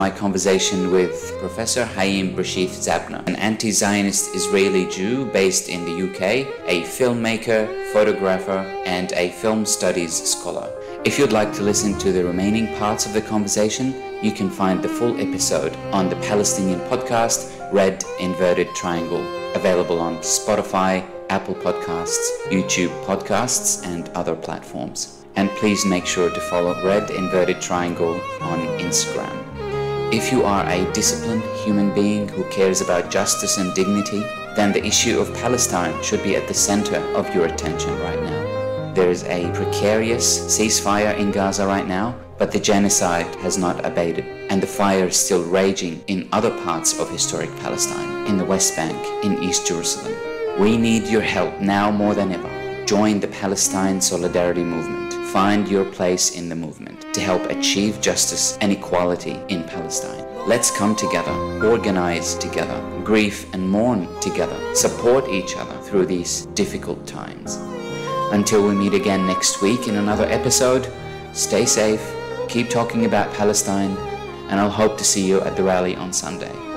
My conversation with Professor Haim Brashith Zabna, an anti-Zionist Israeli Jew based in the UK, a filmmaker, photographer, and a film studies scholar. If you'd like to listen to the remaining parts of the conversation, you can find the full episode on the Palestinian podcast Red Inverted Triangle, available on Spotify, Apple Podcasts, YouTube Podcasts, and other platforms. And please make sure to follow Red Inverted Triangle on Instagram. If you are a disciplined human being who cares about justice and dignity, then the issue of Palestine should be at the center of your attention right now. There is a precarious ceasefire in Gaza right now, but the genocide has not abated, and the fire is still raging in other parts of historic Palestine, in the West Bank, in East Jerusalem. We need your help now more than ever. Join the Palestine Solidarity Movement. Find your place in the movement to help achieve justice and equality in Palestine. Let's come together, organize together, grieve and mourn together, support each other through these difficult times. Until we meet again next week in another episode, stay safe, keep talking about Palestine, and I'll hope to see you at the rally on Sunday.